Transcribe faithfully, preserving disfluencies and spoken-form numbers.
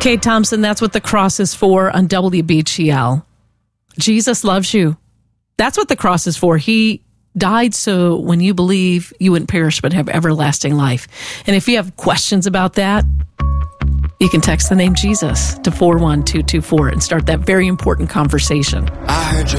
Kate Thompson, that's what the cross is for on W B G L. Jesus loves you. That's what the cross is for. He died so when you believe, you wouldn't perish but have everlasting life. And if you have questions about that, you can text the name Jesus to four one two two four and start that very important conversation. I heard you